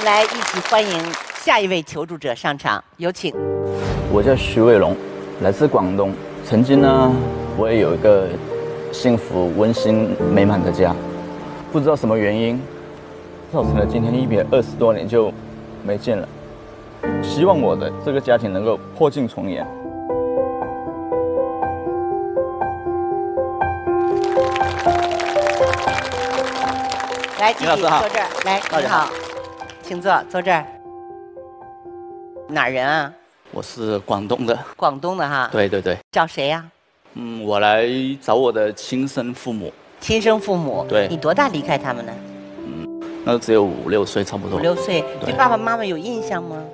们来一起欢迎下一位求助者上场，有请。 我叫徐伟龙，来自广东。曾经呢，我也有一个幸福、温馨、美满的家，不知道什么原因，造成了今天120多年就没见了。希望我的这个家庭能够破镜重圆。 来，继续坐这儿。来，你好，请坐，坐这儿。哪儿人啊？ 我是广东的。 广东的哈。 对对对。 找谁呀？ 我来找我的亲生父母。 亲生父母。 对。 你多大离开他们呢？ 那只有5、6岁差不多。 5、6岁，对爸爸妈妈有印象吗？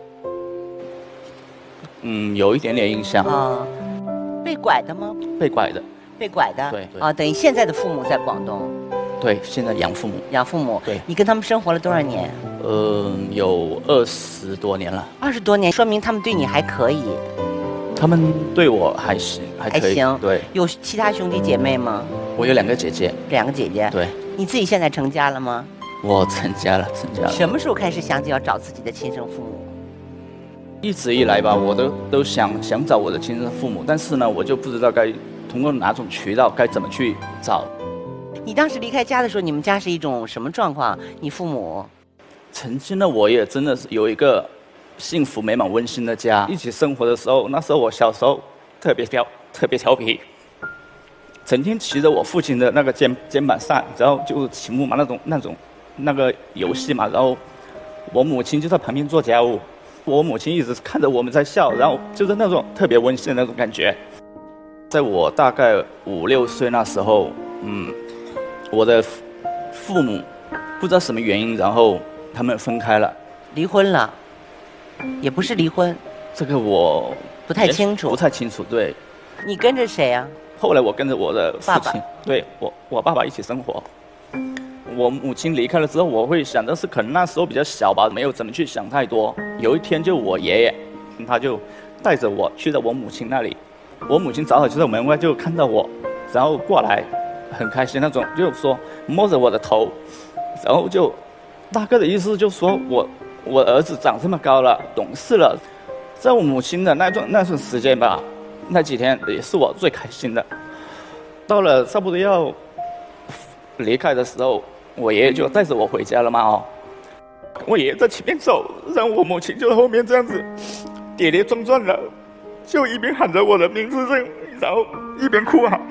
有一点点印象。 啊，被拐的吗？ 被拐的。 被拐的。 对对。 啊，等于现在的父母在广东。 对，现在养父母。 养父母。 对。 你跟他们生活了多少年？ 有20多年了。 20多年，说明他们对你还可以。 他们对我还行，还可以。 还行。 对。 有其他兄弟姐妹吗？ 我有2个姐姐。 2个姐姐。 对。 你自己现在成家了吗？ 我成家了，成家了。 什么时候开始想起要找自己的亲生父母？ 一直以来吧，我都想找我的亲生父母，但是呢，我就不知道该通过哪种渠道，该怎么去找。 你当时离开家的时候，你们家是一种什么状况？你父母？ 曾经的我也真的是有一个幸福美满温馨的家，一起生活的时候，那时候我小时候特别调皮，整天骑着我父亲的那个肩膀上，然后就是骑木马那个游戏嘛，然后我母亲就在旁边做家务，我母亲一直看着我们在笑，然后就是那种特别温馨的那种感觉。在我大概5、6岁那时候，我的父母不知道什么原因，然后他们分开了， 离婚了，也不是离婚， 这个我不太清楚。 不太清楚，对。 你跟着谁啊？ 后来我跟着我的父亲， 爸爸。 对，我爸爸一起生活。我母亲离开了之后，我会想的是，可能那时候比较小吧，没有怎么去想太多。有一天，就我爷爷，他就带着我去了我母亲那里。我母亲正好就在门外就看到我，然后过来，很开心那种，就说摸着我的头，然后就大概的意思就说我儿子长这么高了，懂事了。在我母亲的那段时间吧，那几天也是我最开心的。到了差不多要离开的时候，我爷爷就带着我回家了嘛我爷爷在前面走，然后我母亲就在后面这样子跌跌撞撞的，就一边喊着我的名字，然后一边哭啊，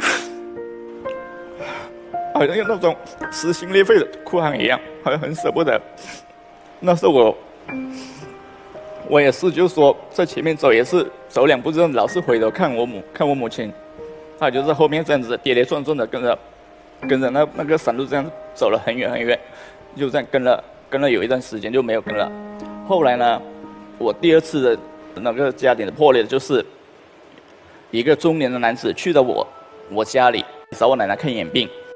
好像有那种撕心裂肺的哭喊一样，好像很舍不得。那时候我也是，就是说在前面走也是走2步之后，老是回头看我母亲，她就在后面这样子跌跌撞撞的跟着那个山路这样走了很远很远，就这样跟了有一段时间就没有跟了。后来呢，我第2次的那个家庭的破裂，就是一个中年的男子去到我家里找我奶奶看眼病，